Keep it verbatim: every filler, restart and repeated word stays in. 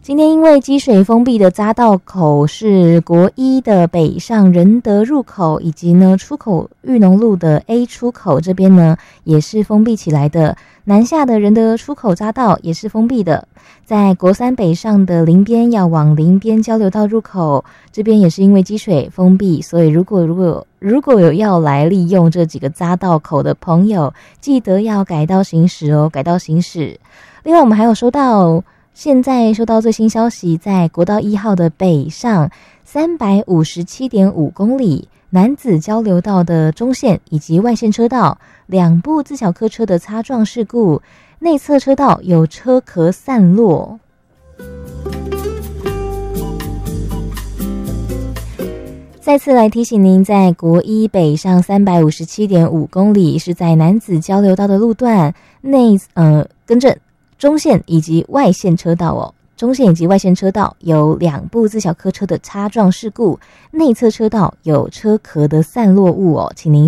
今天因为积水封闭的匝道口是国一的北上仁德入口，以及呢出口裕农路的 A 出口这边呢也是封闭起来的，南下的仁德出口匝道也是封闭的。在国三北上的林边要往林边交流道入口这边也是因为积水封闭，所以如果如果有如果有要来利用这几个匝道口的朋友，记得要改道行驶哦，改道行驶。另外我们还有收到现在收到最新消息，在国道一号的北上 三百五十七点五 公里南子交流道的中线以及外线车道两部自小客车的擦撞事故，内侧车道有车壳散落。再次来提醒您，在国一北上 三百五十七点五 公里是在南子交流道的路段内呃更正中线以及外线车道哦，中线以及外线车道有两部自小客车的擦撞事故，内侧车道有车壳的散落物哦，请您